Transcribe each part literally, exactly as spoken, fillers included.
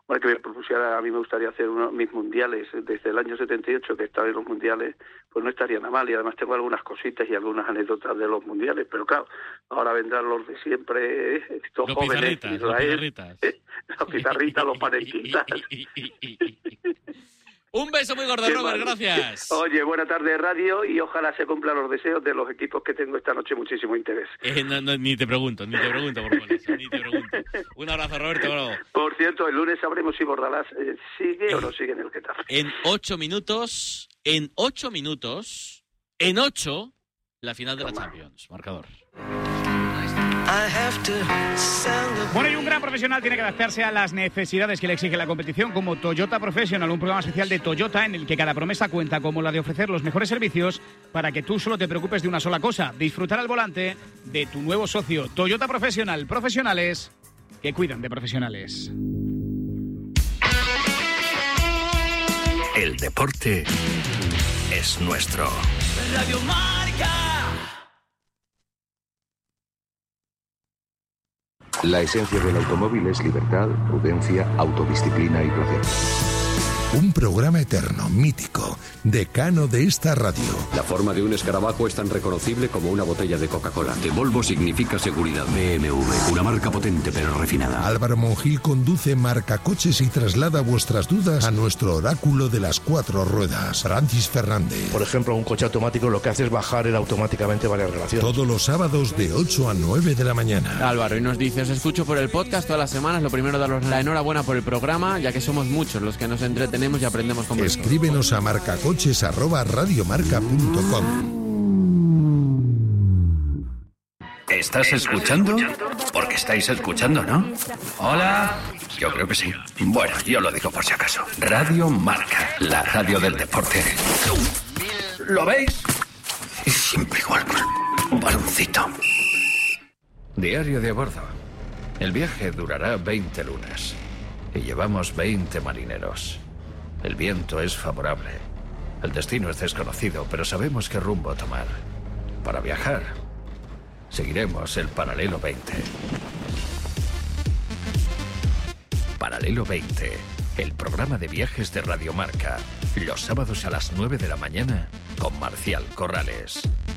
bueno, que me propusiera, a mí me gustaría hacer uno, mis mundiales, desde el año setenta y ocho que estaba en los mundiales, pues no estaría nada mal, y además tengo algunas cositas y algunas anécdotas de los mundiales, pero claro, ahora vendrán los de siempre, estos los jóvenes, pizarritas, Israel, los pizarritas, los pizarritas, los panenquitas. Un beso muy gordo, Robert, gracias. Oye, buena tarde, radio, y ojalá se cumplan los deseos de los equipos que tengo esta noche, muchísimo interés. Eh, no, no, ni te pregunto, ni te pregunto por goles, ni te pregunto. Un abrazo, Roberto. Bravo. Por cierto, el lunes sabremos si Bordalás eh, sigue eh, o no sigue en el Getafe. En ocho minutos, en ocho minutos, en ocho, la final de la Champions. Marcador. Bueno, y un gran profesional tiene que adaptarse a las necesidades que le exige la competición, como Toyota Professional, un programa especial de Toyota en el que cada promesa cuenta, como la de ofrecer los mejores servicios para que tú solo te preocupes de una sola cosa: disfrutar al volante de tu nuevo socio. Toyota Professional, profesionales que cuidan de profesionales. El deporte es nuestro. Radio Marca. La esencia del automóvil es libertad, prudencia, autodisciplina y placer. Un programa eterno, mítico, decano de esta radio. La forma de un escarabajo es tan reconocible como una botella de Coca-Cola. De Volvo significa seguridad. B M W, una marca potente pero refinada. Álvaro Monjil conduce Marcacoches y traslada vuestras dudas a nuestro oráculo de las cuatro ruedas, Francis Fernández. Por ejemplo, un coche automático lo que hace es bajar él automáticamente varias relaciones. Todos los sábados de ocho a nueve de la mañana. Álvaro, y nos dice: os escucho por el podcast todas las semanas. Lo primero, daros la enhorabuena por el programa, ya que somos muchos los que nos entretenemos y aprendemos con vosotros. Escríbenos a marcacoches arroba radiomarca punto com. ¿Estás escuchando? Porque estáis escuchando, ¿no? Hola. Yo creo que sí. Bueno, yo lo digo por si acaso. Radio Marca, la radio del deporte. ¿Lo veis? Es siempre igual con un baloncito. Diario de a bordo. El viaje durará veinte lunas y llevamos veinte marineros. El viento es favorable. El destino es desconocido, pero sabemos qué rumbo tomar. Para viajar, seguiremos el Paralelo veinte. Paralelo veinte, el programa de viajes de Radio Marca. Los sábados a las nueve de la mañana con Marcial Corrales.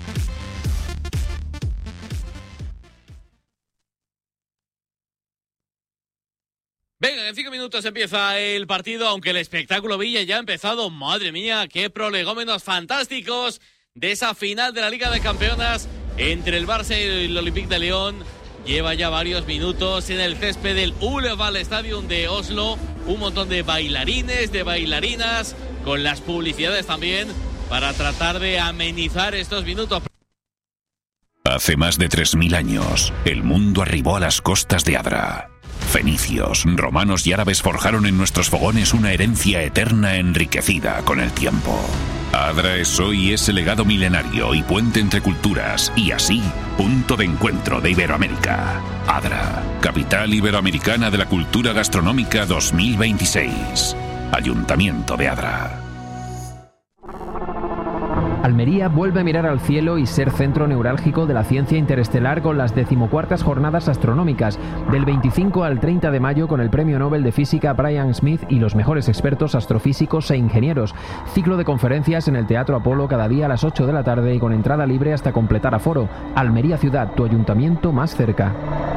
Venga, en cinco minutos empieza el partido, aunque el espectáculo Villa ya ha empezado. Madre mía, qué prolegómenos fantásticos de esa final de la Liga de Campeonas entre el Barça y el Olympique de Lyon. Lleva ya varios minutos en el césped del Ullevål Stadium de Oslo. Un montón de bailarines, de bailarinas, con las publicidades también, para tratar de amenizar estos minutos. Hace más de tres mil años, el mundo arribó a las costas de Adra. Fenicios, romanos y árabes forjaron en nuestros fogones una herencia eterna enriquecida con el tiempo. Adra es hoy ese legado milenario y puente entre culturas, y así, punto de encuentro de Iberoamérica. Adra, capital iberoamericana de la cultura gastronómica dos mil veintiséis. Ayuntamiento de Adra. Almería vuelve a mirar al cielo y ser centro neurálgico de la ciencia interestelar con las decimocuartas jornadas astronómicas del veinticinco al treinta de mayo, con el premio Nobel de Física Brian Smith y los mejores expertos astrofísicos e ingenieros. Ciclo de conferencias en el Teatro Apolo cada día a las ocho de la tarde y con entrada libre hasta completar aforo. Almería Ciudad, tu ayuntamiento más cerca.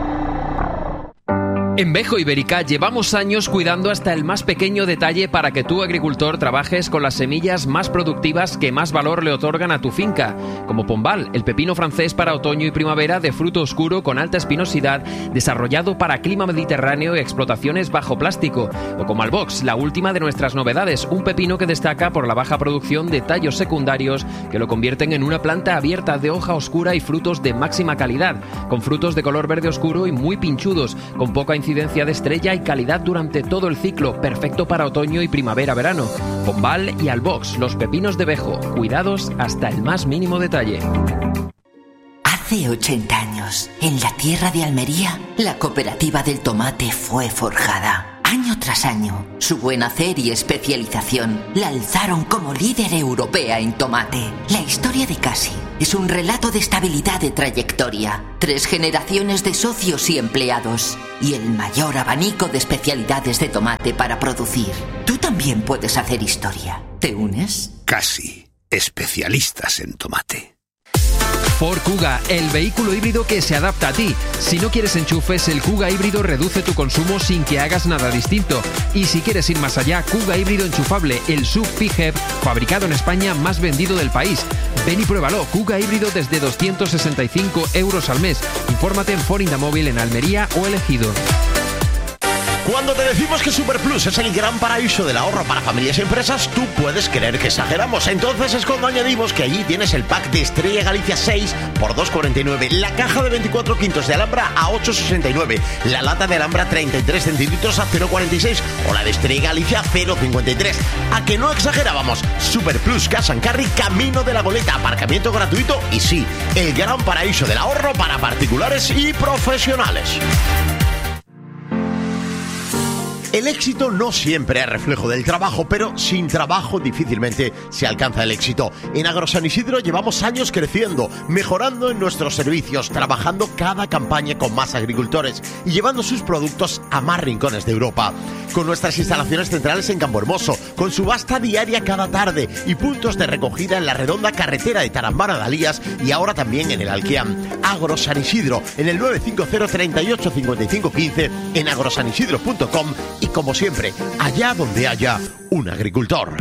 En Bejo Ibérica llevamos años cuidando hasta el más pequeño detalle para que tú, agricultor, trabajes con las semillas más productivas que más valor le otorgan a tu finca, como Pombal, el pepino francés para otoño y primavera de fruto oscuro con alta espinosidad, desarrollado para clima mediterráneo y explotaciones bajo plástico, o como Albox, la última de nuestras novedades, un pepino que destaca por la baja producción de tallos secundarios que lo convierten en una planta abierta de hoja oscura y frutos de máxima calidad, con frutos de color verde oscuro y muy pinchudos, con poca incidencia de estrella y calidad durante todo el ciclo, perfecto para otoño y primavera-verano. Pombal y Albox, los pepinos de Bejo, cuidados hasta el más mínimo detalle. Hace ochenta años, en la tierra de Almería, la cooperativa del tomate fue forjada. Año tras año, su buen hacer y especialización la alzaron como líder europea en tomate. La historia de Casi, es un relato de estabilidad de trayectoria, tres generaciones de socios y empleados y el mayor abanico de especialidades de tomate para producir. Tú también puedes hacer historia. ¿Te unes? Casi. Especialistas en tomate. Ford Kuga, el vehículo híbrido que se adapta a ti. Si no quieres enchufes, el Kuga híbrido reduce tu consumo sin que hagas nada distinto. Y si quieres ir más allá, Kuga híbrido enchufable, el S U V P H E V, fabricado en España, más vendido del país. Ven y pruébalo, Kuga híbrido desde doscientos sesenta y cinco euros al mes. Infórmate en Ford Indamóvil en Almería o El Ejido. Cuando te decimos que Superplus es el gran paraíso del ahorro para familias y empresas, tú puedes creer que exageramos. Entonces es cuando añadimos que allí tienes el pack de Estrella Galicia seis por dos cuarenta y nueve, la caja de veinticuatro quintos de Alhambra a ocho sesenta y nueve, la lata de Alhambra treinta y tres centilitros a cero cuarenta y seis o la de Estrella Galicia cero cincuenta y tres. ¿A que no exagerábamos? Superplus Cash and Carry, camino de la Goleta, aparcamiento gratuito y sí, el gran paraíso del ahorro para particulares y profesionales. El éxito no siempre es reflejo del trabajo, pero sin trabajo difícilmente se alcanza el éxito. En Agrosan Isidro llevamos años creciendo, mejorando en nuestros servicios, trabajando cada campaña con más agricultores y llevando sus productos a más rincones de Europa. Con nuestras instalaciones centrales en Campo Hermoso, con subasta diaria cada tarde y puntos de recogida en la redonda carretera de Tarambana de Alías y ahora también en el Alquiam. Agrosan Isidro, en el nueve cinco cero, treinta y ocho, cincuenta y cinco quince, en agrosanisidro punto com. Y como siempre, allá donde haya un agricultor.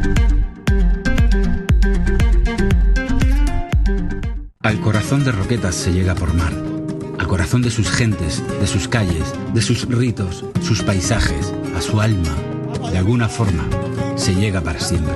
Al corazón de Roquetas se llega por mar. Al corazón de sus gentes, de sus calles, de sus ritos, sus paisajes, a su alma. De alguna forma, se llega para siempre.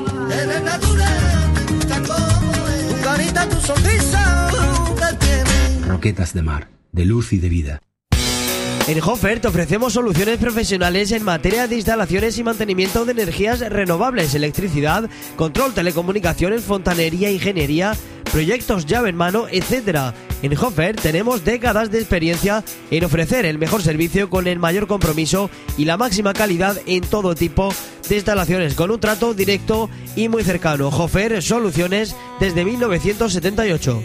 Roquetas de mar, de luz y de vida. En Hofer te ofrecemos soluciones profesionales en materia de instalaciones y mantenimiento de energías renovables, electricidad, control, telecomunicaciones, fontanería, ingeniería, proyectos llave en mano, etcétera. En Hofer tenemos décadas de experiencia en ofrecer el mejor servicio con el mayor compromiso y la máxima calidad en todo tipo de instalaciones, con un trato directo y muy cercano. Hofer, soluciones desde mil novecientos setenta y ocho.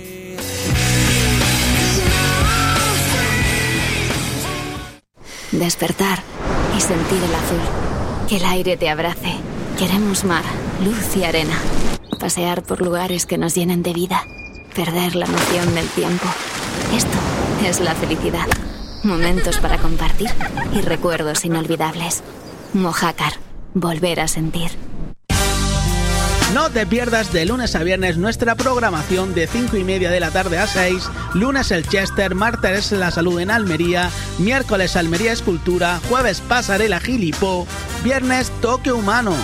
Despertar y sentir el azul. Que el aire te abrace. Queremos mar, luz y arena. Pasear por lugares que nos llenen de vida. Perder la noción del tiempo. Esto es la felicidad. Momentos para compartir y recuerdos inolvidables. Mojácar. Volver a sentir. No te pierdas de lunes a viernes nuestra programación de cinco y media de la tarde a seis, lunes el Chester, martes la salud en Almería, miércoles Almería Escultura, jueves Pasarela Gilipó, viernes Toque Humano.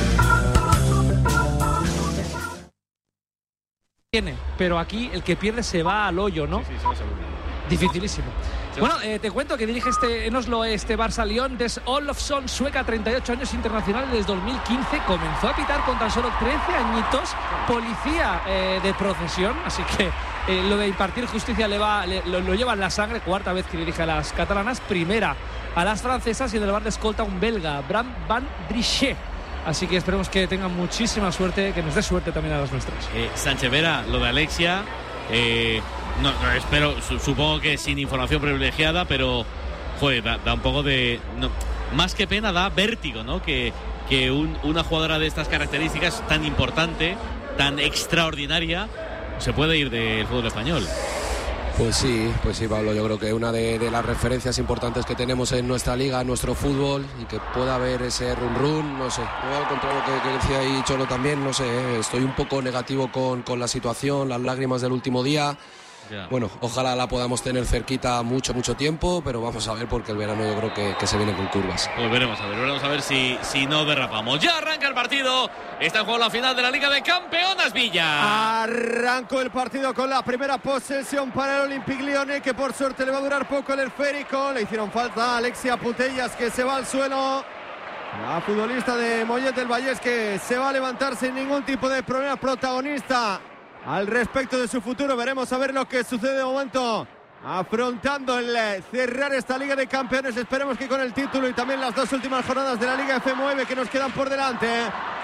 Tiene, pero aquí el que pierde se va al hoyo, ¿no? Sí, sí, se va seguro. Dificilísimo. Bueno, eh, te cuento que dirige este, en Oslo este Barça-Lyon des Olofsson, sueca, treinta y ocho años, internacional desde dos mil quince. Comenzó a pitar con tan solo trece añitos, policía eh, de profesión, así que eh, lo de impartir justicia le va, le, lo, lo lleva en la sangre. Cuarta vez que dirige a las catalanas, primera a las francesas y en el bar de escolta un belga, Bram van Drichet. Así que esperemos que tengan muchísima suerte, que nos dé suerte también a las nuestras. Eh, Sánchez Vera, lo de Alexia... Eh... No, no, espero, supongo que sin información privilegiada, pero joder, da, da un poco de... No, más que pena, da vértigo, ¿no? Que, que un, una jugadora de estas características tan importante, tan extraordinaria, se puede ir del fútbol español. Pues sí, pues sí, Pablo, yo creo que una de, de las referencias importantes que tenemos en nuestra liga, en nuestro fútbol, y que pueda haber ese run run, no sé, yo al contrario que, que decía ahí Cholo también, no sé, eh, estoy un poco negativo con, con la situación, las lágrimas del último día. Ya. Bueno, ojalá la podamos tener cerquita mucho, mucho tiempo, pero vamos a ver porque el verano yo creo que, que se viene con curvas. Pues veremos a ver, veremos a ver si, si no derrapamos. Ya arranca el partido, está en juego la final de la Liga de Campeonas, Villa. Arrancó el partido con la primera posesión para el Olympique Lyonnais, que por suerte le va a durar poco el esférico. Le hicieron falta a Alexia Putellas, que se va al suelo. La futbolista de Mollet del Vallés, que se va a levantar sin ningún tipo de problema, protagonista al respecto de su futuro. Veremos a ver lo que sucede de momento, afrontando el cerrar esta Liga de Campeones. Esperemos que con el título y también las dos últimas jornadas de la Liga F nueve que nos quedan por delante,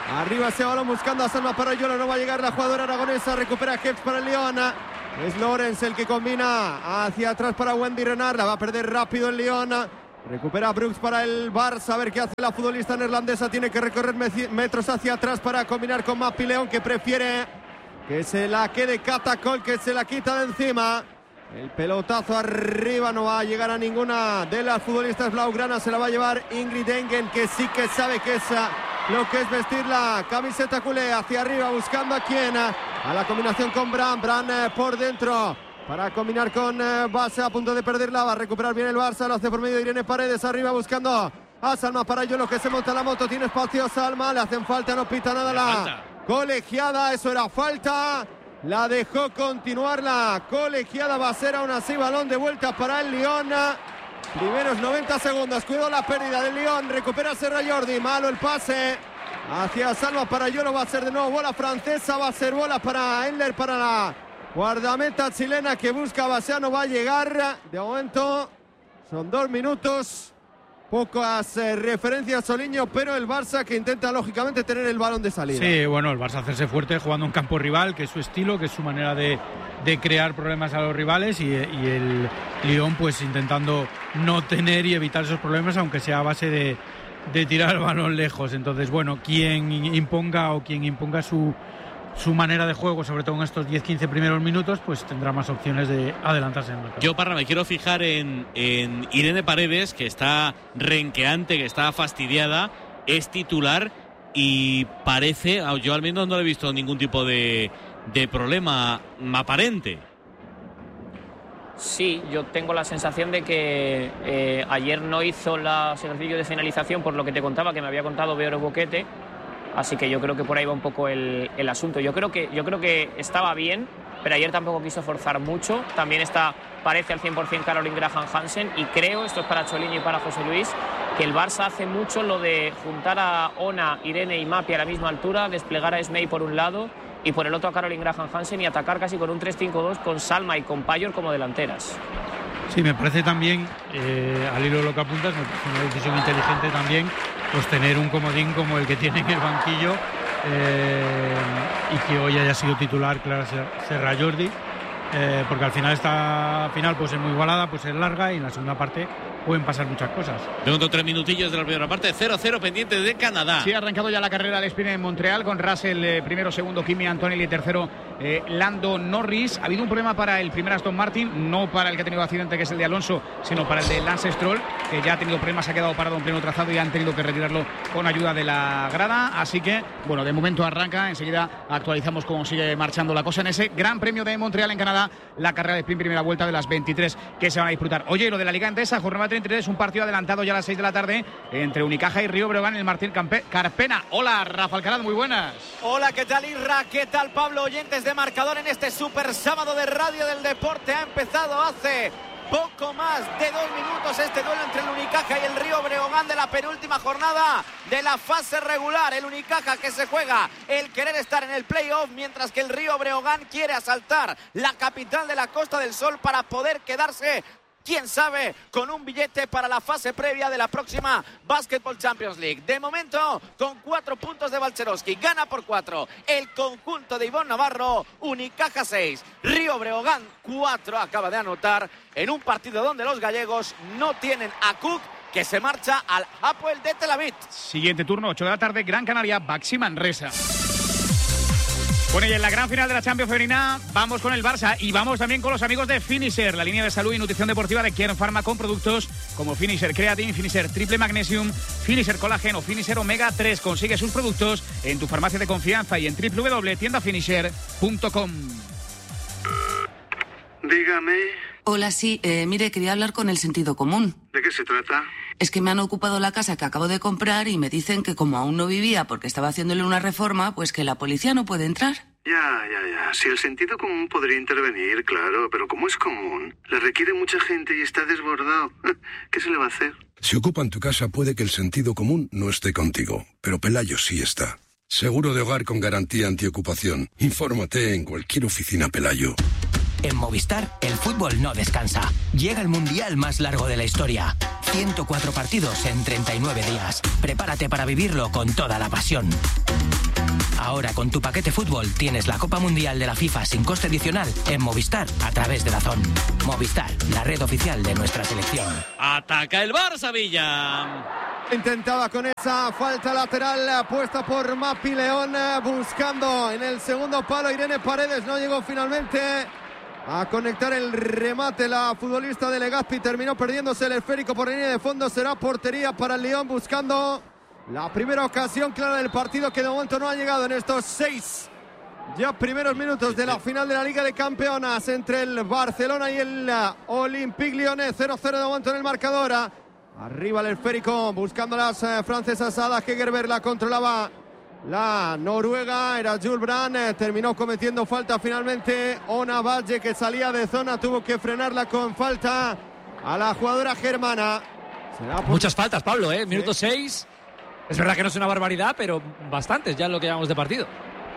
Arriba ese balón buscando a Salma Parayolo. No va a llegar la jugadora aragonesa. Recupera Keps para el Lyon. Es Lorenz el que combina hacia atrás para Wendy Renard. La va a perder rápido el Lyon. Recupera Brooks para el Barça. A ver qué hace la futbolista neerlandesa. Tiene que recorrer metros hacia atrás para combinar con Mapi León, que prefiere que se la quede Catacol, que se la quita de encima. El pelotazo arriba no va a llegar a ninguna de las futbolistas blaugranas. Se la va a llevar Ingrid Engen, que sí que sabe que es lo que es vestir la camiseta culé. Hacia arriba buscando a quién. A la combinación con Bran. Bran eh, por dentro para combinar con eh, Base, a punto de perderla. Va a recuperar bien el Barça. Lo hace por medio de Irene Paredes. Arriba buscando a Salma Parayolo, que se monta en la moto. Tiene espacio Salma. Le hacen falta. No pita nada la falta. Colegiada. Eso era falta. La dejó continuar la colegiada. Va a ser aún así balón de vuelta para el Lyon. Primeros noventa segundos. Cuidado la pérdida del Lyon. Recupera Serra Jordi. Malo el pase hacia Salma Parayolo. Va a ser de nuevo bola francesa. Va a ser bola para Endler, para la guardameta chilena que busca Basea. No va a llegar. De momento son dos minutos. Pocas eh, referencias, Soliño, pero el Barça que intenta lógicamente tener el balón de salida. Sí, bueno, el Barça hacerse fuerte jugando en campo rival, que es su estilo, que es su manera de, de crear problemas a los rivales, y, y el Lyon pues intentando no tener y evitar esos problemas, aunque sea a base de, de tirar el balón lejos. Entonces, bueno, quien imponga o quien imponga su su manera de juego, sobre todo en estos diez quince primeros minutos, pues tendrá más opciones de adelantarse en el mercado. Yo, Parra, me quiero fijar en, en Irene Paredes, que está renqueante, que está fastidiada, es titular y parece, yo al menos no le he visto ningún tipo de, de problema aparente. Sí, yo tengo la sensación de que eh, ayer no hizo los ejercicios de finalización, por lo que te contaba, que me había contado Vero Boquete. Así que yo creo que por ahí va un poco el, el asunto. Yo creo que yo creo que estaba bien, pero ayer tampoco quiso forzar mucho. También está, parece al cien por ciento Caroline Graham Hansen, y creo, esto es para Choliño y para José Luis, que el Barça hace mucho lo de juntar a Ona, Irene y Mapi a la misma altura, desplegar a Esmei por un lado y por el otro a Caroline Graham Hansen, y atacar casi con un tres cinco dos con Salma y con Payor como delanteras. Sí, me parece también, eh, al hilo de lo que apuntas, me parece una decisión inteligente también, pues tener un comodín como el que tiene en el banquillo, eh, y que hoy haya sido titular Clara Serra Jordi, eh, porque al final esta final pues es muy igualada, pues es larga, y en la segunda parte pueden pasar muchas cosas. De momento, tres minutillos de la primera parte, cero cero pendiente de Canadá. Sí, ha arrancado ya la carrera del sprint en Montreal con Russell eh, primero, segundo Kimi Antonelli, tercero eh, Lando Norris. Ha habido un problema para el primer Aston Martin, no para el que ha tenido accidente, que es el de Alonso, sino para el de Lance Stroll, que ya ha tenido problemas, ha quedado parado en pleno trazado y han tenido que retirarlo con ayuda de la grada. Así que, bueno, de momento arranca, enseguida actualizamos cómo sigue marchando la cosa en ese Gran Premio de Montreal en Canadá, la carrera de sprint primera vuelta de las veintitrés que se van a disfrutar. Oye, lo de la Liga Endesa, jornada treinta y tres, un partido adelantado ya a las seis de la tarde entre Unicaja y Río Breogán en el Martín Carpena. Hola, Rafa Alcaraz, muy buenas. Hola, ¿qué tal, Irra? ¿Qué tal, Pablo? Oyentes de Marcador en este super sábado de Radio del Deporte. Ha empezado hace poco más de dos minutos este duelo entre el Unicaja y el Río Breogán de la penúltima jornada de la fase regular. El Unicaja que se juega el querer estar en el playoff, mientras que el Río Breogán quiere asaltar la capital de la Costa del Sol para poder quedarse, quién sabe, con un billete para la fase previa de la próxima Basketball Champions League. De momento, con cuatro puntos de Balcerowski, gana por cuatro el conjunto de Ivonne Navarro. Unicaja seis, Río Breogán cuatro, acaba de anotar en un partido donde los gallegos no tienen a Cook, que se marcha al Hapoel de Tel Aviv. Siguiente turno, ocho de la tarde, Gran Canaria, Baxi Manresa. Bueno, y en la gran final de la Champions femenina vamos con el Barça y vamos también con los amigos de Finisher, la línea de salud y nutrición deportiva de Kern Pharma, con productos como Finisher Creatine, Finisher Triple Magnesium, Finisher Colágeno, Finisher Omega tres. Consigue sus productos en tu farmacia de confianza y en doble u doble u doble u punto tienda finisher punto com. Dígame. Hola, sí, eh, mire, quería hablar con el sentido común. ¿De qué se trata? Es que me han ocupado la casa que acabo de comprar y me dicen que como aún no vivía porque estaba haciéndole una reforma, pues que la policía no puede entrar. Ya, ya, ya. Si el sentido común podría intervenir, claro, pero como es común, le requiere mucha gente y está desbordado. ¿Qué se le va a hacer? Si ocupan tu casa puede que el sentido común no esté contigo, pero Pelayo sí está. Seguro de hogar con garantía antiocupación. Infórmate en cualquier oficina Pelayo. En Movistar, el fútbol no descansa. Llega el mundial más largo de la historia. ciento cuatro partidos en treinta y nueve días. Prepárate para vivirlo con toda la pasión. Ahora con tu paquete fútbol tienes la Copa Mundial de la FIFA sin coste adicional en Movistar a través de DAZN. Movistar, la red oficial de nuestra selección. Ataca el Barça, Villa. Intentaba con esa falta lateral puesta por Mapi León, buscando en el segundo palo Irene Paredes. No llegó finalmente a conectar el remate la futbolista de Legazpi. Terminó perdiéndose el esférico por línea de fondo. Será portería para el Lyon, buscando la primera ocasión clara del partido, que de momento no ha llegado en estos seis ya primeros minutos de la final de la Liga de Campeonas entre el Barcelona y el Olympique Lyonnais. cero cero de momento en el marcador. Arriba el esférico, buscando las eh, francesas. Ada Hegerberg la controlaba la noruega, era Jules Brand. Eh, terminó cometiendo falta finalmente Ona Valle, que salía de zona, tuvo que frenarla con falta a la jugadora germana. Por... Muchas faltas, Pablo, ¿eh? Minuto seis. Sí. Es verdad que no es una barbaridad, pero bastantes ya en lo que llevamos de partido.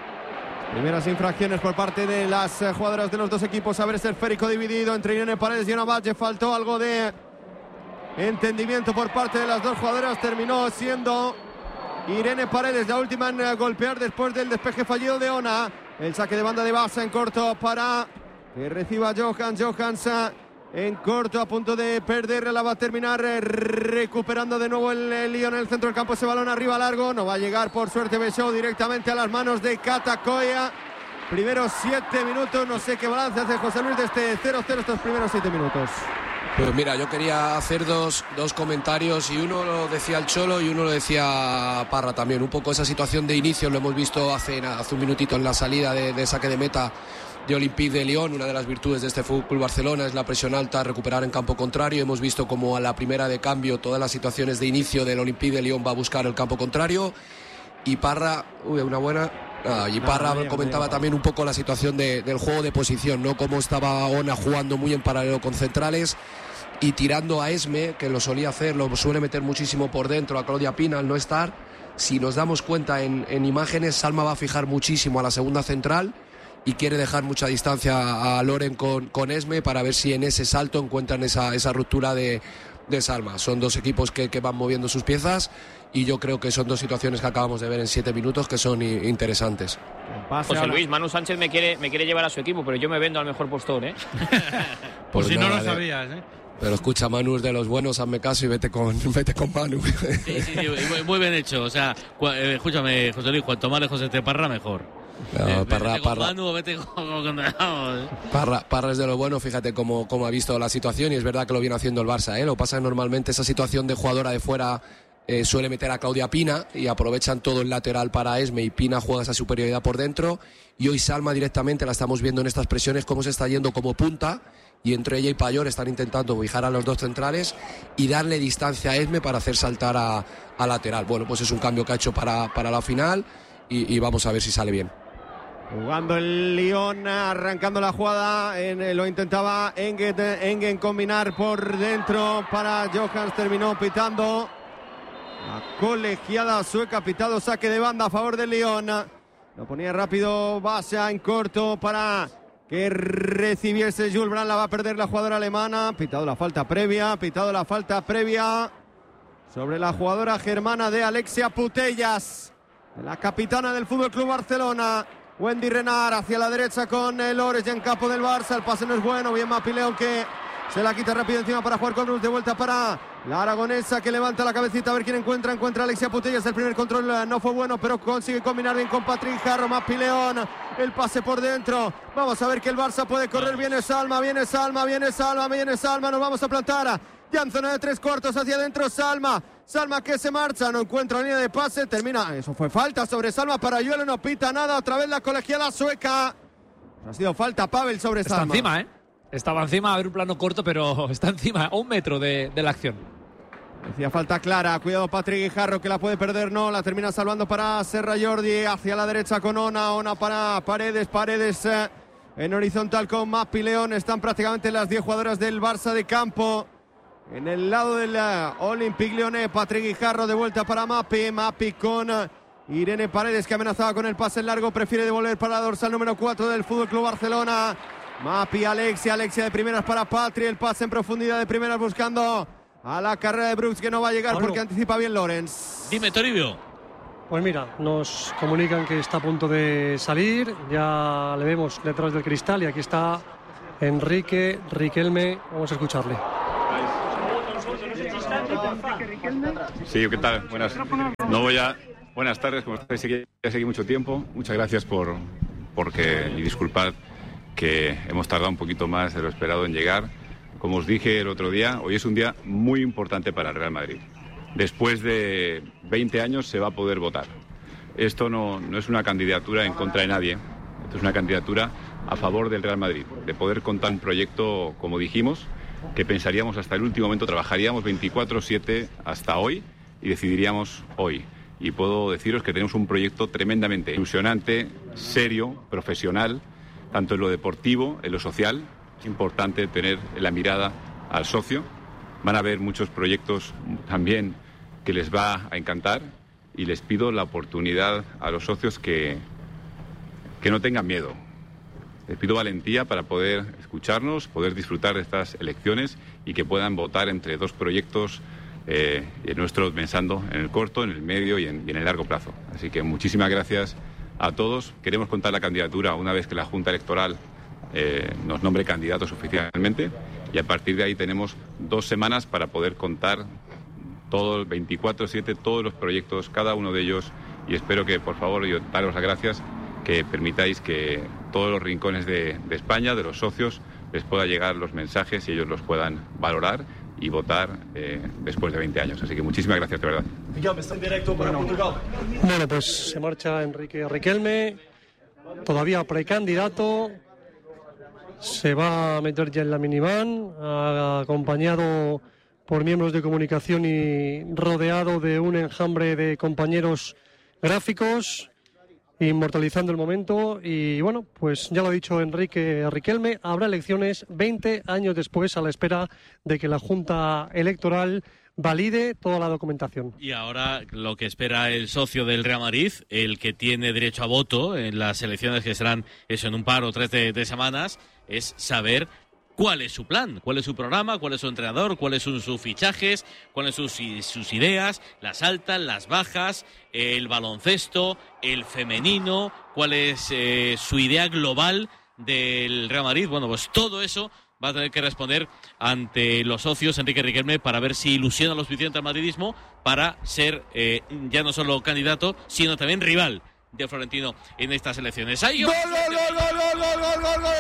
Primeras infracciones por parte de las eh, jugadoras de los dos equipos. A ver ese esférico dividido entre Irene Paredes y Ona Valle. Faltó algo de entendimiento por parte de las dos jugadoras. Terminó siendo Irene Paredes la última en golpear después del despeje fallido de Ona. El saque de banda de Basa en corto para que reciba Johan. Johans en corto, a punto de perder, la va a terminar recuperando de nuevo el, el Lyon en el centro del campo. Ese balón arriba largo, no va a llegar por suerte Besó directamente a las manos de Katakoya. Primeros siete minutos, no sé qué balance hace José Luis de este cero cero estos primeros siete minutos. Pues mira, yo quería hacer dos, dos comentarios, y uno lo decía el Cholo y uno lo decía Parra también. Un poco esa situación de inicio lo hemos visto hace, hace un minutito en la salida de, de saque de meta de Olympique de Lyon. Una de las virtudes de este F C Barcelona es la presión alta, recuperar en campo contrario. Hemos visto como a la primera de cambio todas las situaciones de inicio del Olympique de Lyon va a buscar el campo contrario. Y Parra, uy, una buena... Ah, y Parra no, bien, comentaba bien. También un poco la situación de, del juego de posición, ¿no? Cómo estaba Ona jugando muy en paralelo con centrales y tirando a Esme, que lo solía hacer, lo suele meter muchísimo por dentro a Claudia Pina al no estar. Si nos damos cuenta en, en imágenes, Salma va a fijar muchísimo a la segunda central y quiere dejar mucha distancia a Loren con, con Esme para ver si en ese salto encuentran esa, esa ruptura de, de Salma. Son dos equipos que, que van moviendo sus piezas y yo creo que son dos situaciones que acabamos de ver en siete minutos que son interesantes. José Luis, Manu Sánchez me quiere, me quiere llevar a su equipo, pero yo me vendo al mejor postor, ¿eh? Pues, pues si nada, no lo sabías, ¿eh? Pero escucha, Manu es de los buenos, hazme caso y vete con, vete con Manu. Sí, sí, sí, muy, muy bien hecho. O sea, cu- eh, escúchame, José Luis, cuanto más lejos esté Parra, mejor. No, eh, Parra, vete con Parra. Manu, vete con, con, con... Parra, Parra es de lo bueno, fíjate cómo, cómo ha visto la situación, y es verdad que lo viene haciendo el Barça, ¿eh? Lo pasa normalmente esa situación de jugadora de fuera eh, suele meter a Claudia Pina y aprovechan todo el lateral para Esme, y Pina juega esa superioridad por dentro, y hoy Salma directamente la estamos viendo en estas presiones cómo se está yendo como punta, y entre ella y Payor están intentando fijar a los dos centrales y darle distancia a Esme para hacer saltar a, a lateral. Bueno, pues es un cambio que ha hecho para, para la final y, y vamos a ver si sale bien. Jugando el Lyon, arrancando la jugada, en, lo intentaba Engen, Engen combinar por dentro para Johans, terminó pitando. La colegiada sueca, pitado saque de banda a favor del Lyon. Lo ponía rápido Basa en corto para que recibiese Jules Brand, la va a perder la jugadora alemana. Pitado la falta previa, pitado la falta previa sobre la jugadora germana de Alexia Putellas, la capitana del F C Barcelona. Wendy Renard hacia la derecha con el Ores ya en campo del Barça. El pase no es bueno, bien Mapi León que se la quita rápido encima para jugar con Rus. De vuelta para la aragonesa que levanta la cabecita a ver quién encuentra. Encuentra a Alexia Putellas. El primer control no fue bueno, pero consigue combinar bien con Patrick Jarro. Mapi León, el pase por dentro. Vamos a ver que el Barça puede correr. Viene Salma, viene Salma, viene Salma, viene Salma. Nos vamos a plantar ya en zona de tres cuartos hacia adentro. Salma, Salma que se marcha, no encuentra línea de pase, termina, eso fue falta sobre Salma para Yuelo, no pita nada, otra vez la colegiala sueca. Ha sido falta Pavel sobre Salma. Está encima, ¿eh? Estaba encima, a ver un plano corto, pero está encima, a un metro de, de la acción. Decía falta clara, cuidado Patrick Guijarro que la puede perder, no, la termina salvando para Serra Jordi, hacia la derecha con Ona, Ona para Paredes, Paredes eh, en horizontal con Mapi León, están prácticamente las diez jugadoras del Barça de campo. En el lado del uh, Olympique Lyonnais, Patrick Guijarro de vuelta para Mapi, Mapi con uh, Irene Paredes que amenazaba con el pase largo, prefiere devolver para la dorsal número cuatro del F C Barcelona. Mapi, Alexia, Alexia de primeras para Patri, el pase en profundidad de primeras buscando a la carrera de Brooks, que no va a llegar Pablo. porque anticipa bien Lorenz. Dime, Toribio. Pues mira, nos comunican que está a punto de salir, ya le vemos detrás del cristal y aquí está Enrique Riquelme, vamos a escucharle. Sí, ¿qué tal? Buenas. No voy a... Buenas tardes, como estáis aquí, ya seguí mucho tiempo. Muchas gracias por porque y disculpad que hemos tardado un poquito más de lo esperado en llegar. Como os dije el otro día, hoy es un día muy importante para el Real Madrid. Después de veinte años se va a poder votar. Esto no, no es una candidatura en contra de nadie, esto es una candidatura a favor del Real Madrid, de poder contar un proyecto, como dijimos, que pensaríamos hasta el último momento, trabajaríamos veinticuatro siete hasta hoy y decidiríamos hoy. Y puedo deciros que tenemos un proyecto tremendamente ilusionante, serio, profesional, tanto en lo deportivo, en lo social. Es importante tener la mirada al socio. Van a haber muchos proyectos también que les va a encantar y les pido la oportunidad a los socios que, que no tengan miedo. Les pido valentía para poder escucharnos, poder disfrutar de estas elecciones y que puedan votar entre dos proyectos eh, nuestros pensando en el corto, en el medio y en, y en el largo plazo. Así que muchísimas gracias a todos. Queremos contar la candidatura una vez que la Junta Electoral eh, nos nombre candidatos oficialmente y a partir de ahí tenemos dos semanas para poder contar todo el veinticuatro siete, todos los proyectos, cada uno de ellos, y espero que, por favor, yo daros las gracias, que permitáis que todos los rincones de, de España, de los socios, les pueda llegar los mensajes y ellos los puedan valorar y votar eh, después de veinte años. Así que muchísimas gracias, de verdad. Bueno, pues se marcha Enrique Riquelme, todavía precandidato, se va a meter ya en la minivan, acompañado por miembros de comunicación y rodeado de un enjambre de compañeros gráficos, inmortalizando el momento. Y bueno, pues ya lo ha dicho Enrique Riquelme, habrá elecciones veinte años después a la espera de que la Junta Electoral valide toda la documentación. Y ahora lo que espera el socio del Real Madrid, el que tiene derecho a voto en las elecciones que serán eso en un par o tres de, de semanas, es saber cuál es su plan, cuál es su programa, cuál es su entrenador, cuáles son sus fichajes, cuáles son sus, sus ideas, las altas, las bajas, el baloncesto, el femenino, cuál es eh, su idea global del Real Madrid. Bueno, pues todo eso va a tener que responder ante los socios Enrique Riquelme para ver si ilusiona a los suficiente al madridismo para ser eh, ya no solo candidato, sino también rival de Florentino en estas elecciones. ¡Ay, ¡Gol, gol, gol, gol, gol, gol, gol, gol, gol!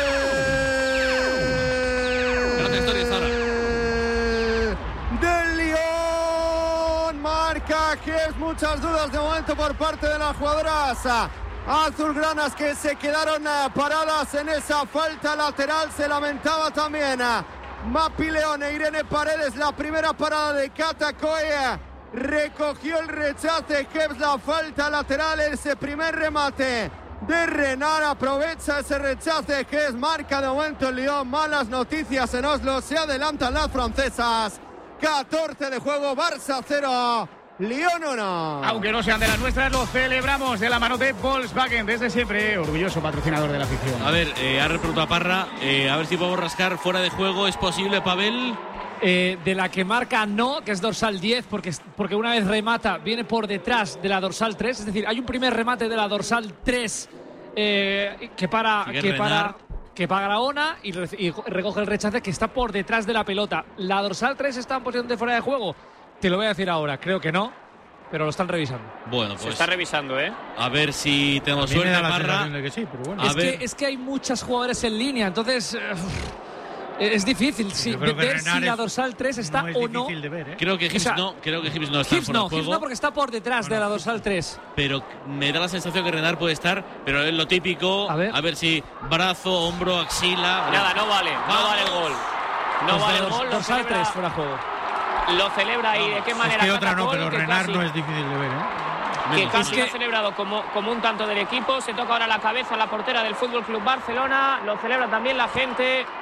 Del Lyon, marca que es muchas dudas de momento por parte de las jugadoras azulgranas que se quedaron paradas en esa falta lateral. Se lamentaba también Mapi Leone, Irene Paredes, la primera parada de Catacoya. Recogió el rechace, que es la falta lateral, ese primer remate de Renard, aprovecha ese rechace que es marca de momento el Lyon. Malas noticias en Oslo, se adelantan las francesas. catorce de juego, Barça cero, Lyon uno. Aunque no sean de las nuestras, lo celebramos de la mano de Volkswagen, desde siempre orgulloso patrocinador de la afición. A ver, eh, ahora pregunto a Parra, eh, a ver si podemos rascar fuera de juego. ¿Es posible, Pavel? Eh, de la que marca no, que es dorsal diez, porque, porque una vez remata viene por detrás de la dorsal tres, es decir, hay un primer remate de la dorsal tres eh, que para que para que para Graona y, y recoge el rechace que está por detrás de la pelota. La dorsal tres está en posición de fuera de juego. Te lo voy a decir ahora, creo que no, pero lo están revisando. Bueno, pues se está revisando, ¿eh? A ver si tenemos suerte, Parra. Que sí, pero bueno. es, que, es que hay muchas jugadores en línea, entonces uh, es difícil sí, de ver si la dorsal tres está no o no. Ver, ¿eh? Creo que Gibbs o sea, no, creo que Gibbs no está Gibbs fuera no, de juego. Gibbs no, porque está por detrás bueno, de la dorsal tres. Pero me da la sensación que Renard puede estar, pero es lo típico. A ver, a ver si brazo, hombro, axila. Nada, no vale, no Vamos. vale el gol. No pues vale el gol. Dorsal tres fuera de juego. Lo celebra y de qué manera. Es que otra no, pero Renard casi, no es difícil de ver, ¿eh? Que casi lo ha celebrado como, como un tanto del equipo. Se toca ahora la cabeza a la portera del Fútbol Club Barcelona. Lo celebra también la gente.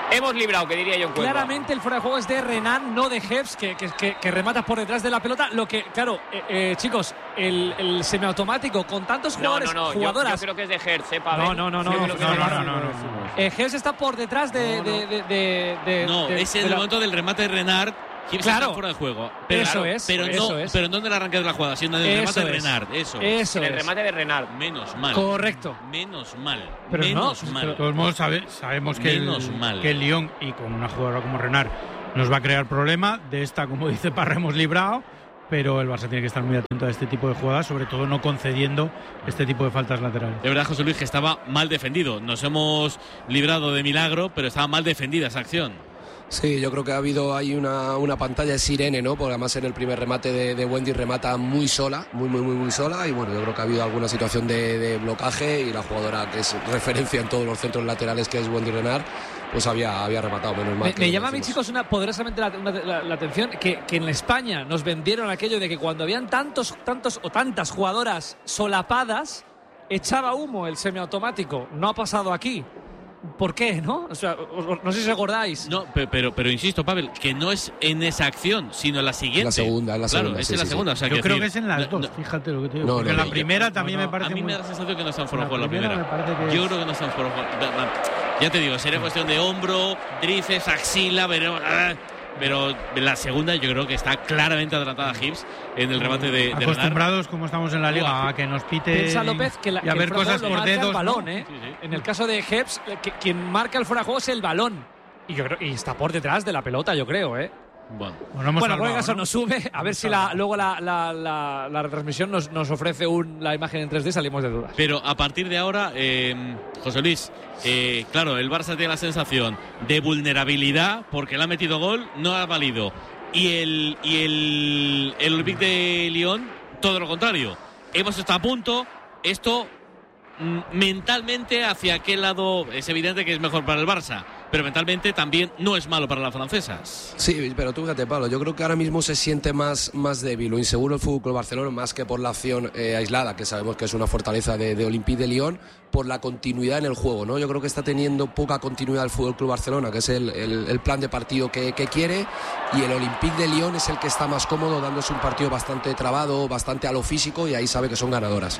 hemos librado, que diría yo en Cuenca. Claramente el fuera de juego es de Renan, no de Heps, que, que, que, que rematas por detrás de la pelota. Lo que, claro, eh, eh, chicos, el, el semiautomático con tantos jugadores, no, no, no, jugadoras. Yo, yo creo que es de Hertz, ¿eh, Pavel? No, no, no, no, Yo no, creo que no, es de no, Hertz. no, no, no. Eh, Heps está por detrás de. de, de, de, de no, de, es en de el la... momento del remate de Renard. Claro, está fuera de juego. Pero, eso claro, es. Pero eso no, es. pero no en el arranque de la jugada, sino en el eso remate de es. Renard. Eso. Eso en el es. remate de Renard. Menos mal. Correcto. Menos mal. Pero menos no, mal. pero de todos modos sabe, sabemos que menos el, mal. que el Lyon, y con una jugadora como Renard, nos va a crear problema. De esta, como dice Parra, hemos librado. Pero el Barça tiene que estar muy atento a este tipo de jugadas, sobre todo no concediendo este tipo de faltas laterales. De verdad, José Luis, que estaba mal defendido. Nos hemos librado de milagro, pero estaba mal defendida esa acción. Sí, yo creo que ha habido ahí una, una pantalla de sirene, ¿no? Porque además en el primer remate de, de Wendy remata muy sola, muy, muy, muy, muy sola. Y bueno, yo creo que ha habido alguna situación de, de blocaje y la jugadora que es referencia en todos los centros laterales, que es Wendy Renard, pues había, había rematado menos mal. Me, me llama a mí, chicos, una, poderosamente la, una, la, la atención que, que en España nos vendieron aquello de que cuando habían tantos, tantos o tantas jugadoras solapadas, echaba humo el semiautomático. No ha pasado aquí. ¿Por qué, no? O sea, no sé si os acordáis. No, pero, pero, pero insisto, Pavel, que no es en esa acción, sino en la siguiente. La segunda, en la claro, segunda. es sí, en la sí, segunda. sí. O sea, Yo que creo decir, que es en las no, dos, no, fíjate lo que te digo. No, porque no, en la no, primera yo, también no, me parece a mí muy... me da la sensación que no están fuera de La juego en la primera primera. me parece que Yo es- creo que no están fuera de juego. Ya te digo, sería cuestión de hombro, tríceps, axila, pero, pero la segunda yo creo que está claramente adelantada a Hibbs en el remate de, de Renard. Acostumbrados, como estamos en la liga, a que nos pite Piensa López que, la, y a que ver el fuera de cosas juego lo por marca dedos, el balón, ¿no? ¿eh? Sí, sí. En el caso de Heps, que, quien marca el fuera de juego es el balón. Y yo creo y está por detrás de la pelota, yo creo, ¿eh? Bueno, Bueno, hemos Bueno, en salvado, cualquier caso ¿no? nos sube. A ver si la, luego la, la, la, la retransmisión nos, nos ofrece un, la imagen en tres D, salimos de dudas. pero a partir de ahora, eh, José Luis, eh, claro, el Barça tiene la sensación de vulnerabilidad porque le ha metido gol, no ha valido. Y el, y el, el Olympique de Lyon, todo lo contrario. Hemos estado a punto. Esto mm, mentalmente hacia qué lado es evidente que es mejor para el Barça, pero mentalmente también no es malo para las francesas. Sí, pero tú fíjate, Pablo, yo creo que ahora mismo se siente más, más débil o inseguro el Fútbol Club Barcelona, más que por la acción eh, aislada, que sabemos que es una fortaleza de, de Olympique de Lyon, por la continuidad en el juego, ¿no? Yo creo que está teniendo poca continuidad el Fútbol Club Barcelona, que es el, el, el plan de partido que, que quiere, y el Olympique de Lyon es el que está más cómodo, dándose un partido bastante trabado, bastante a lo físico, y ahí sabe que son ganadoras.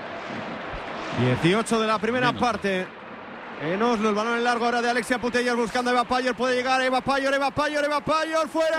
dieciocho de la primera Menos. parte. En Oslo, el balón en largo ahora de Alexia Putellas buscando a Eva Payor. Puede llegar Eva Payor, Eva Payor, Eva Payor, fuera.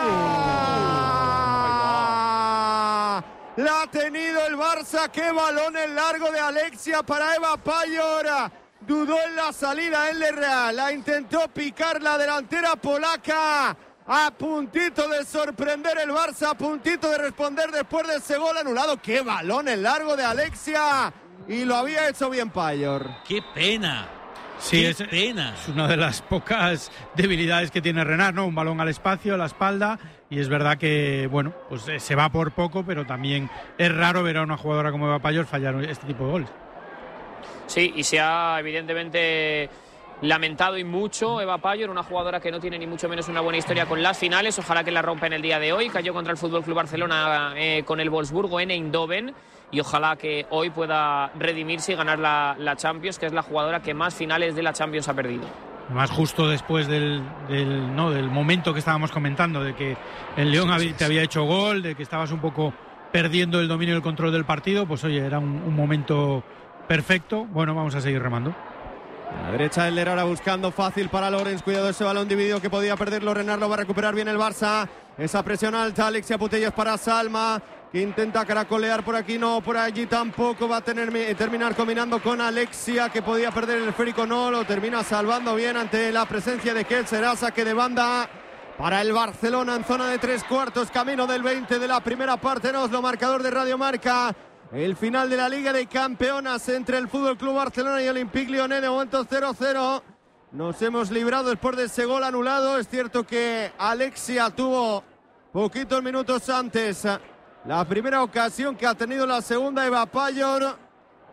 La ha tenido el Barça. Qué balón en largo de Alexia para Eva Payor. Dudó en la salida el Real. La intentó picar la delantera polaca. A puntito de sorprender el Barça, a puntito de responder después de ese gol anulado. Qué balón en largo de Alexia. Y lo había hecho bien Payor. ¡Qué pena! Sí, ¡Qué es, pena! es una de las pocas debilidades que tiene Renard, ¿no? Un balón al espacio, a la espalda, y es verdad que, bueno, pues eh, se va por poco, pero también es raro ver a una jugadora como Eva Payor fallar este tipo de goles. Sí, y se ha evidentemente lamentado y mucho Eva Payor, una jugadora que no tiene ni mucho menos una buena historia con las finales. Ojalá que la rompa en el día de hoy. Cayó contra el F C Barcelona eh, con el Wolfsburgo en Eindhoven. Y ojalá que hoy pueda redimirse y ganar la, la Champions, que es la jugadora que más finales de la Champions ha perdido. Además, justo después del, del, ¿no? del momento que estábamos comentando, de que el León Sí, sí, te sí. había hecho gol, de que estabas un poco perdiendo el dominio y el control del partido, pues oye, era un, un momento perfecto. Bueno, vamos a seguir remando. A la derecha el Ler ahora buscando fácil para Lorenz. Cuidado ese balón dividido que podía perderlo. Renard lo va a recuperar bien el Barça. Esa presión alta. Alexia Putellas para Salma, que intenta caracolear por aquí. No, por allí tampoco. Va a tener, terminar combinando con Alexia, que podía perder el esférico. No, lo termina salvando bien ante la presencia de Kel. Será saque de banda para el Barcelona en zona de tres cuartos. Camino del veinte de la primera parte. En Oslo, marcador de Radio Marca. El final de la Liga de Campeonas entre el F C Barcelona y Olympique Lyonnais. De momento cero cero. Nos hemos librado después de ese gol anulado. Es cierto que Alexia tuvo poquitos minutos antes la primera ocasión, que ha tenido la segunda Eva Payor.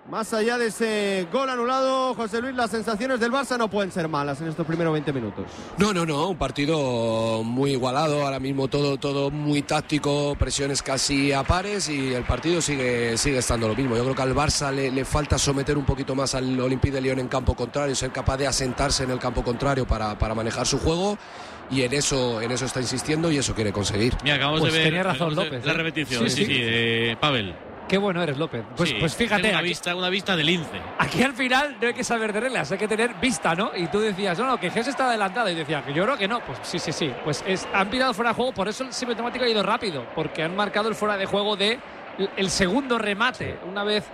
Más allá de ese gol anulado, José Luis, las sensaciones del Barça no pueden ser malas en estos primeros veinte minutos. No, no, no, un partido muy igualado, ahora mismo todo, todo muy táctico, presiones casi a pares y el partido sigue, sigue estando lo mismo. Yo creo que al Barça le, le falta someter un poquito más al Olympique de Lyon en campo contrario, ser capaz de asentarse en el campo contrario para, para manejar su juego. Y en eso, en eso está insistiendo y eso quiere conseguir. Mira, acabamos pues de ver tenía razón, López, la ¿eh? repetición. Sí, sí, sí, sí. sí eh, Pavel. Qué bueno eres, López. Pues, sí, pues fíjate. Una aquí, vista, una vista de lince. Aquí al final no hay que saber de reglas, hay que tener vista, ¿no? Y tú decías, no, no, que Jesús está adelantado. Y decía, que yo creo que no. Pues sí, sí, sí. Pues es, han pirado fuera de juego, por eso el sistemático ha ido rápido. Porque han marcado el fuera de juego de el segundo remate. Una vez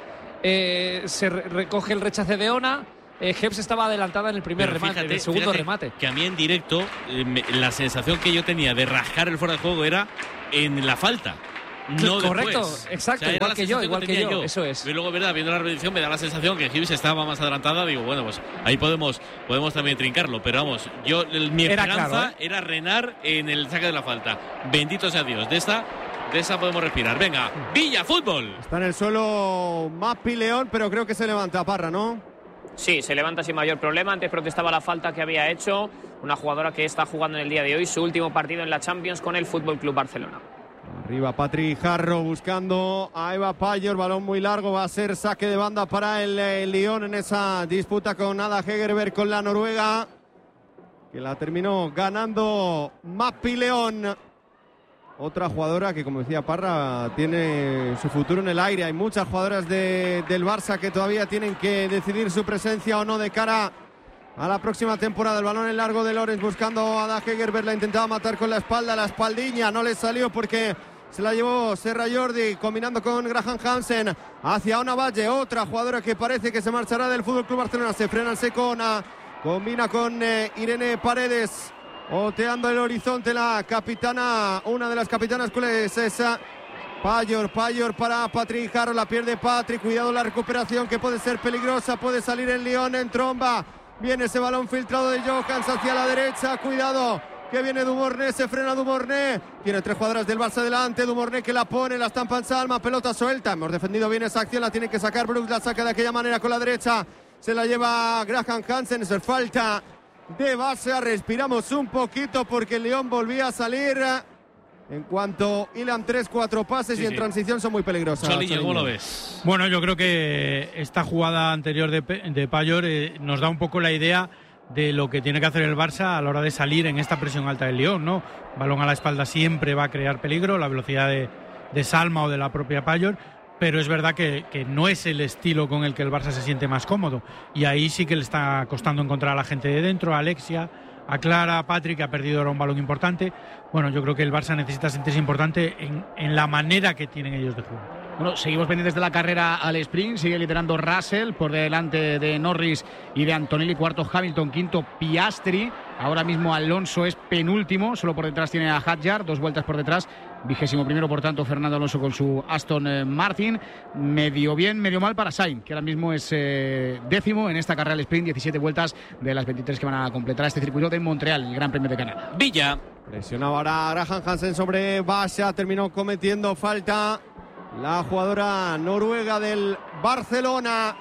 eh, se re recoge el rechace de Ona, eh, Jeps estaba adelantada en el primer Pero remate, fíjate, en el segundo fíjate remate. Que a mí en directo, eh, me, la sensación que yo tenía de rascar el fuera de juego era en la falta. No correcto, después. exacto, O sea, igual que yo, igual que yo, yo, eso es. Y luego, verdad, viendo la repetición me da la sensación que Hughes estaba más adelantada. Digo, bueno, pues ahí podemos, podemos también trincarlo. Pero vamos, yo mi Era esperanza claro, ¿eh? era renar en el saque de la falta. Bendito sea Dios. De esta, de esa podemos respirar. Venga, Villa Fútbol. Está en el suelo Mapi León, pero creo que se levanta Parra, ¿no? Sí, se levanta sin mayor problema. Antes protestaba la falta que había hecho una jugadora que está jugando en el día de hoy su último partido en la Champions con el Fútbol Club Barcelona. Arriba Patri Jarro buscando a Eva Payor, balón muy largo, va a ser saque de banda para el, el Lyon en esa disputa con Ada Hegerberg con la Noruega, que la terminó ganando Mapi León. Otra jugadora que, como decía Parra, tiene su futuro en el aire. Hay muchas jugadoras de, del Barça que todavía tienen que decidir su presencia o no de cara a la próxima temporada. El balón en largo de Lorenz buscando a Ada Hegerberg, la intentaba matar con la espalda, la espaldiña, no le salió porque se la llevó Serra Jordi combinando con Graham Hansen hacia Ona Valle, otra jugadora que parece que se marchará del Fútbol Club Barcelona. Se frena el seco Ona, combina con eh, Irene Paredes, oteando el horizonte la capitana, una de las capitanas culés, esa Payor, Payor para Patrick Jarro, la pierde Patrick, cuidado la recuperación que puede ser peligrosa, puede salir en Lyon en tromba. Viene ese balón filtrado de Johans hacia la derecha. Cuidado, que viene Dumornay. Se frena Dumornay. Tiene tres jugadoras del Barça delante. Dumornay que la pone, la estampa en Salma. Pelota suelta. Hemos defendido bien esa acción. La tiene que sacar Brooks. La saca de aquella manera con la derecha. Se la lleva Graham Hansen. Es falta de Barça. Respiramos un poquito porque el León volvía a salir. En cuanto hilan tres, cuatro pases sí, y en sí. transición son muy peligrosas. Solillo, ¿cómo lo ves? Bueno, yo creo que esta jugada anterior de, de Payor eh, nos da un poco la idea de lo que tiene que hacer el Barça a la hora de salir en esta presión alta del Lyon, ¿no? Balón a la espalda siempre va a crear peligro, la velocidad de, de Salma o de la propia Payor, pero es verdad que, que no es el estilo con el que el Barça se siente más cómodo. Y ahí sí que le está costando encontrar a la gente de dentro, a Alexia, a Clara, a Patrick, que ha perdido ahora un balón importante. Bueno, yo creo que el Barça necesita sentirse importante en, en la manera que tienen ellos de jugar. Bueno, seguimos pendientes de la carrera al sprint. Sigue liderando Russell por delante de Norris y de Antonelli. Cuarto Hamilton, quinto Piastri. Ahora mismo Alonso es penúltimo. Solo por detrás tiene a Hadjar, dos vueltas por detrás. Vigésimo primero, por tanto, Fernando Alonso con su Aston Martin. Medio bien, medio mal para Sainz, que ahora mismo es eh, décimo en esta carrera al sprint. diecisiete vueltas de las veintitrés que van a completar este circuito de Montreal, el Gran Premio de Canadá. Villa. Presionaba ahora Graham Hansen sobre Basha. Terminó cometiendo falta la jugadora noruega del Barcelona.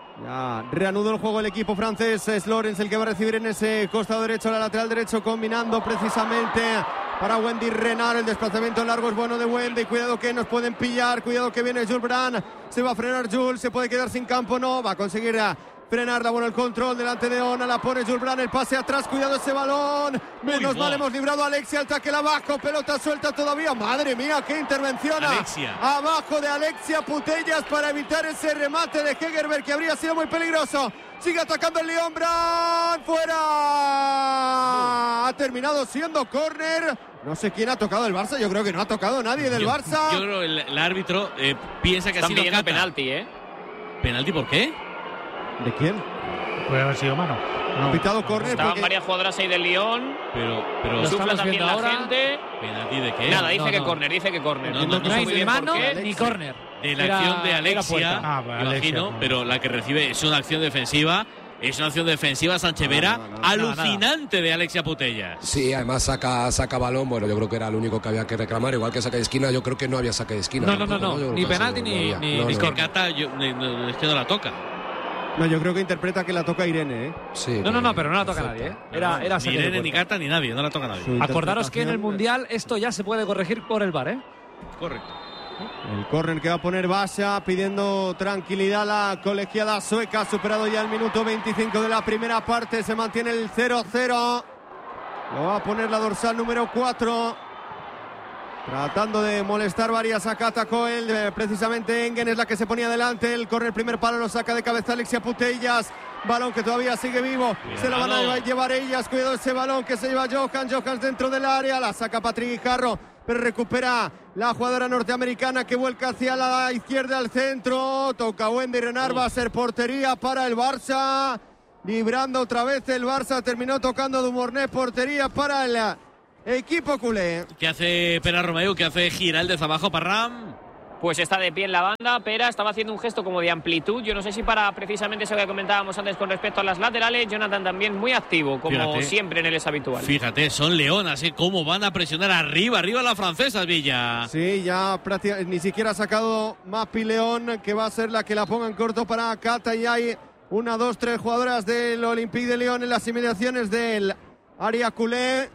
Ya reanudó el juego el equipo francés. Es Lorenz el que va a recibir en ese costado derecho, la lateral derecho, combinando precisamente para Wendy Renard. El desplazamiento largo es bueno de Wendy. Cuidado que nos pueden pillar. Cuidado que viene Jules Brand. Se va a frenar Jules. Se puede quedar sin campo. No, va a conseguir a frenar. Da bueno el control delante de Ona. La pone Jules Brand. El pase atrás. Cuidado ese balón. Menos mal hemos librado a Alexia. El tackle abajo. Pelota suelta todavía. Madre mía, qué intervención. Alexia. Abajo de Alexia Putellas para evitar ese remate de Hegerberg que habría sido muy peligroso. Sigue atacando el Lyon. Brand. Fuera. Ha terminado siendo córner. No sé quién ha tocado el Barça. Yo creo que no ha tocado nadie del yo, Barça. Yo creo que el, el árbitro eh, piensa que Están ha sido pidiendo penalti, ¿eh? ¿Penalti por qué? ¿De quién? Puede haber sido mano. No. Ha pitado córner. Estaban porque... varias jugadoras ahí del Lyon. Pero, pero sufla también la ahora. gente. ¿Penalti de qué? Nada, dice no, que no. córner, dice que córner. No, no, no, no hay ni mano Alexia. ni córner. De la Era- acción de era Alexia, puerta. Ah, me Alexia, imagino, no. pero la que recibe es una acción defensiva Es una acción defensiva, Sanchevera, no, no, no, alucinante nada. de Alexia Putellas. Sí, además saca, saca balón. Bueno, yo creo que era lo único que había que reclamar. Igual que saque de esquina, yo creo que no había saque de esquina. No, tampoco, no, no, no. Ni penalti ni, no ni, no, ni Es no. que Cata, yo, ni, no, es que no la toca. No, yo creo que interpreta que la toca Irene, ¿eh? Sí, no, no, no, pero no la toca nadie, ¿eh? Era, era ni Irene, ni Cata, ni nadie, no la toca nadie. Acordaros que en el Mundial esto ya se puede corregir por el V A R, ¿eh? Correcto. El córner que va a poner Basha pidiendo tranquilidad a la colegiada sueca. Superado ya el minuto veinticinco de la primera parte. Se mantiene el cero cero. Lo va a poner la dorsal número cuatro. Tratando de molestar varias a Cata Coel. Eh, precisamente Engen es la que se ponía delante. El córner, primer palo, lo saca de cabeza Alexia Putellas. Balón que todavía sigue vivo. Cuidado. Se lo van a llevar ellas. Cuidado ese balón que se lleva Johan. Johan dentro del área. La saca Patrick Guijarro, pero recupera la jugadora norteamericana que vuelca hacia la izquierda al centro. Toca Wendy Renard. Va a ser portería para el Barça. Librando otra vez el Barça. Terminó tocando Dumornés. Portería para el equipo culé. ¿Qué hace Pera Romeu? ¿Qué hace Giraldez abajo, Parram? Pues está de pie en la banda. Pera estaba haciendo un gesto como de amplitud. Yo no sé si para precisamente eso que comentábamos antes con respecto a las laterales. Jonathan también muy activo, como Fíjate. siempre en él es habitual. Fíjate, son leonas, ¿eh? Cómo van a presionar arriba, arriba las francesas, Villa. Sí, ya prácticamente ni siquiera ha sacado Mapi León, que va a ser la que la ponga en corto para Cata. Y hay una, dos, tres jugadoras del Olympique de Lyon en las inmediaciones del área culé.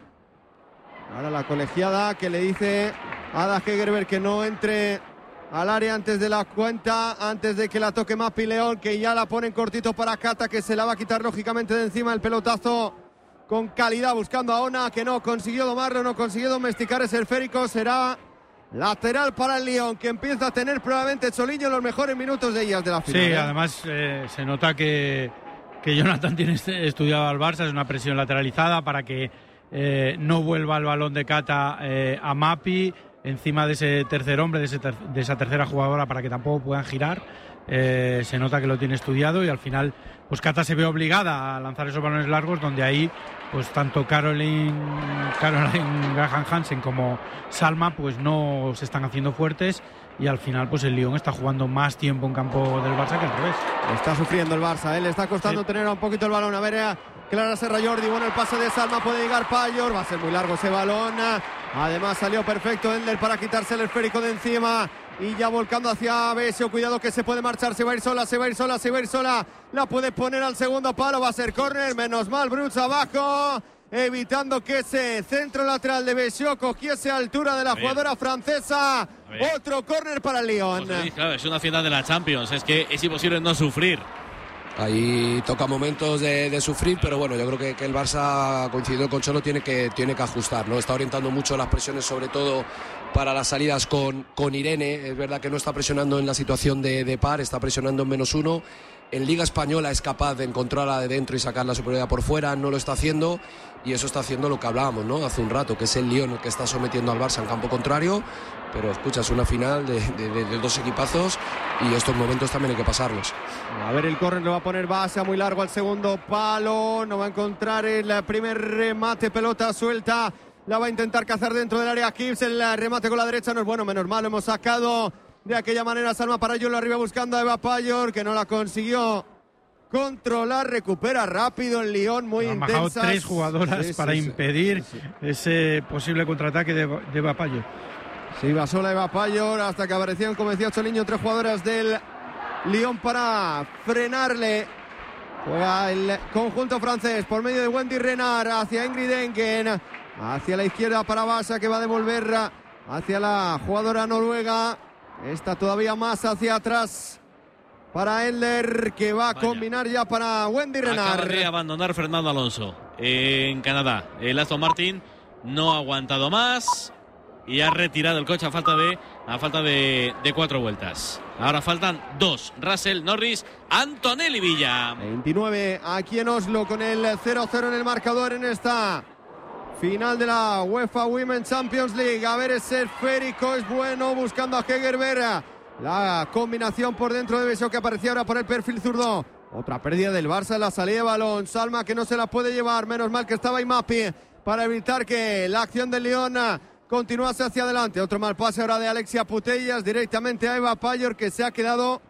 Ahora la colegiada que le dice a Ada Hegerberg que no entre al área antes de la cuenta, antes de que la toque Mapi León, que ya la pone en cortito para Cata, que se la va a quitar lógicamente de encima. El pelotazo con calidad buscando a Ona, que no consiguió domarlo, no consiguió domesticar ese esférico. Será lateral para el Lyon, que empieza a tener probablemente Choliño los mejores minutos de ellas de la final. Sí, ¿eh? además eh, se nota que, que Jonathan tiene estudiado al Barça, es una presión lateralizada para que eh, no vuelva el balón de Cata eh, a Mapi, encima de ese tercer hombre, de, ese ter de esa tercera jugadora, para que tampoco puedan girar. Eh, se nota que lo tiene estudiado y al final pues Cata se ve obligada a lanzar esos balones largos, donde ahí pues tanto Caroline, Caroline Graham Hansen como Salma pues no se están haciendo fuertes, y al final pues el Lyon está jugando más tiempo en campo del Barça que al revés. Está sufriendo el Barça, ¿eh? Le está costando sí. tener un poquito el balón. A ver, eh, Clara Serra Jordi, bueno, el pase de Salma, puede llegar Payor, va a ser muy largo ese balón. Además salió perfecto Endler para quitarse el esférico de encima. Y ya volcando hacia Besio, cuidado que se puede marchar, se va a ir sola, se va a ir sola, se va a ir sola. La puede poner al segundo palo, va a ser córner, menos mal, Bruch abajo, evitando que ese centro lateral de Besio cogiese altura de la jugadora francesa. Otro córner para el Lyon. Pues sí, claro, es una final de la Champions, es que es imposible no sufrir. Ahí toca momentos de, de sufrir, pero bueno, yo creo que, que el Barça, coincidiendo con Cholo, tiene que, tiene que ajustar, ¿no? Está orientando mucho las presiones, sobre todo para las salidas con, con Irene. Es verdad que no está presionando en la situación de, de par, está presionando en menos uno. En Liga Española es capaz de encontrarla de dentro y sacar la superioridad por fuera, no lo está haciendo, y eso está haciendo lo que hablábamos, ¿no? Hace un rato, que es el Lyon el que está sometiendo al Barça en campo contrario. Pero escucha, es una final de, de, de, de dos equipazos y estos momentos también hay que pasarlos. A ver, el córner lo va a poner Basha muy largo al segundo palo. No va a encontrar el primer remate, pelota suelta. La va a intentar cazar dentro del área Kips. El remate con la derecha no es bueno, menos mal. Lo hemos sacado de aquella manera. Salma Parayolo arriba buscando a Eva Payor, que no la consiguió controlar. Recupera rápido el Lyon, muy Han intensas. bajado tres jugadoras sí, para sí, impedir sí, sí. ese posible contraataque de, de Eva Payor. Se iba sola Eva Payor hasta que aparecían, como decía Choliño, tres jugadoras del Lyon para frenarle. Juega el conjunto francés por medio de Wendy Renard hacia Ingrid Engen, hacia la izquierda para Basha, que va a devolver hacia la jugadora noruega. Está todavía más hacia atrás para Endler, que va a Vaya. combinar ya para Wendy Renard. Acaba de abandonar Fernando Alonso en Canadá. El Aston Martin no ha aguantado más y ha retirado el coche a falta de a falta de, de cuatro vueltas. Ahora faltan dos. Russell, Norris, Antonelli, Villa. veintinueve aquí en Oslo con el cero cero en el marcador en esta final de la UEFA Women's Champions League. A ver, ese esférico es bueno, buscando a Hegerberg. La combinación por dentro de Besio, que aparecía ahora por el perfil zurdo. Otra pérdida del Barça en la salida de balón. Salma, que no se la puede llevar. Menos mal que estaba Imapi para evitar que la acción del Lyon continuase hacia adelante. Otro mal pase ahora de Alexia Putellas directamente a Eva Payor, que se ha quedado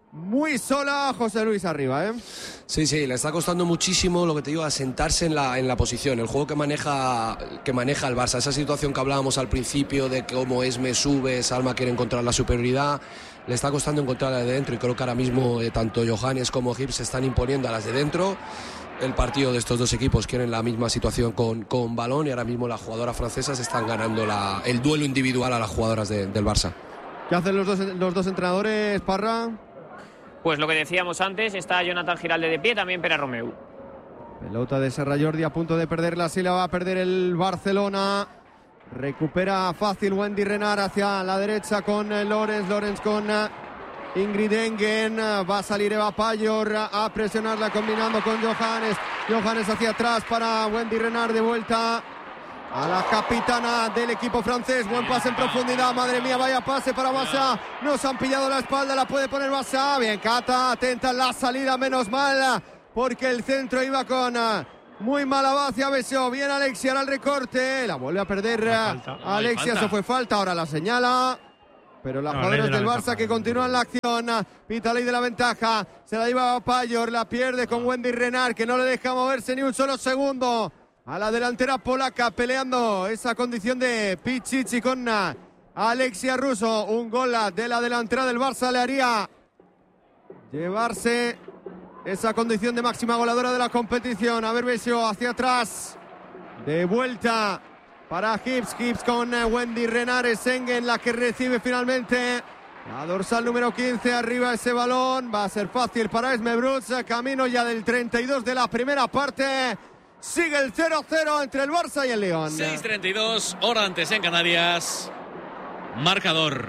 muy sola José Luis arriba, ¿eh? Sí, sí, le está costando muchísimo lo que te digo, asentarse en la, en la posición, el juego que maneja, que maneja el Barça, esa situación que hablábamos al principio de cómo Esme sube, Salma quiere encontrar la superioridad, le está costando encontrarla de dentro y creo que ahora mismo eh, tanto Johannes como Gibbs se están imponiendo a las de dentro. El partido de estos dos equipos quieren la misma situación con, con balón y ahora mismo las jugadoras francesas están ganando la, el duelo individual a las jugadoras de, del Barça. ¿Qué hacen los dos, los dos entrenadores, Parra? Pues lo que decíamos antes, está Jonathan Giralde de pie, también Pere Romeu. Pelota de Serra Jordi a punto de perderla, sí la va a perder el Barcelona. Recupera fácil Wendy Renard hacia la derecha con Lorenz, Lorenz con Ingrid Engen, va a salir Eva Payor a presionarla combinando con Johannes. Johannes hacia atrás para Wendy Renard, de vuelta a la capitana del equipo francés. Buen pase en profundidad, madre mía, vaya pase para Bassa. Nos han pillado la espalda, la puede poner Bassa. Bien, Cata, atenta en la salida, menos mal, porque el centro iba con muy mala base. Besó bien Alexia, ahora el recorte, la vuelve a perder falta, Alexia, eso fue falta, ahora la señala. Pero las no, jugadoras del Barça que continúan la acción. Pita ley de la ventaja. Se la lleva a Payor. La pierde con Wendy Renard, que no le deja moverse ni un solo segundo a la delantera polaca, peleando esa condición de Pichichi con Alexia Russo. Un gol de la delantera del Barça le haría llevarse esa condición de máxima goleadora de la competición. A ver, Besio hacia atrás. De vuelta para Gibbs, Gibbs con Wendy Renard, Engen la que recibe finalmente la dorsal número quince, arriba ese balón, va a ser fácil para Esme Bruts, camino ya del treinta y dos de la primera parte, sigue el cero cero entre el Barça y el Lyon. seis treinta y dos, hora antes en Canarias, marcador.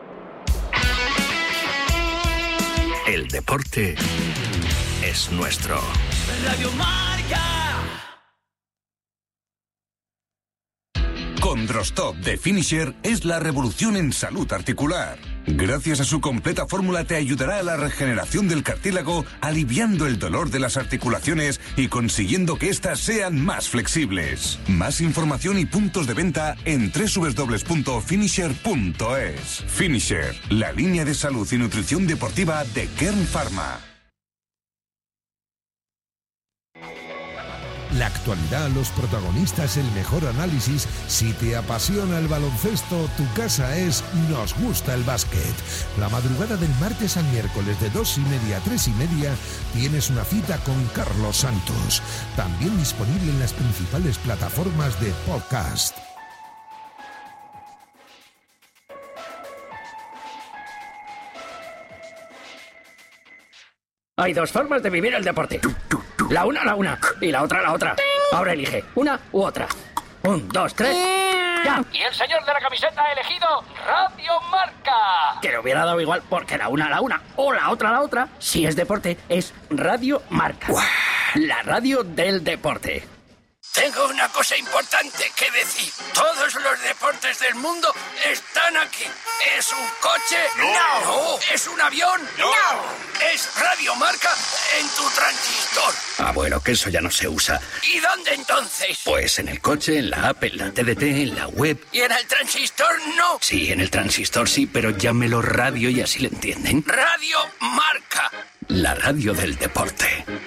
El deporte es nuestro. Radio Marca. Condrostop de Finisher es la revolución en salud articular. Gracias a su completa fórmula te ayudará a la regeneración del cartílago, aliviando el dolor de las articulaciones y consiguiendo que éstas sean más flexibles. Más información y puntos de venta en doble u doble u doble u punto finisher punto es. Finisher, la línea de salud y nutrición deportiva de Kern Pharma. La actualidad, los protagonistas, el mejor análisis. Si te apasiona el baloncesto, tu casa es Nos Gusta el Básquet. La madrugada del martes al miércoles de dos y media a tres y media tienes una cita con Carlos Santos. También disponible en las principales plataformas de podcast. Hay dos formas de vivir el deporte. La una, la una. Y la otra, la otra. Ahora elige una u otra. Un, dos, tres. ¡Ya! Y el señor de la camiseta ha elegido Radio Marca. Que le hubiera dado igual, porque la una, la una. O la otra, la otra. Si es deporte, es Radio Marca. ¡Uah! La radio del deporte. Tengo una cosa importante que decir. Todos los deportes del mundo están aquí. ¿Es un coche? No. no. ¿Es un avión? No. ¿Es Radio Marca en tu transistor? Ah, bueno, que eso ya no se usa. ¿Y dónde entonces? Pues en el coche, en la app, en la T D T, en la web. ¿Y en el transistor no? Sí, en el transistor sí, pero llámelo radio y así le entienden. Radio Marca. La radio del deporte.